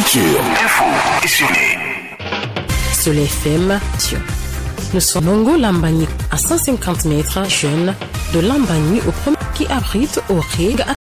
culture, info et Soleil FM, nous sommes Nongo Lambani, à 150 mètres, jeune de Lambani au premier qui abrite au Rég à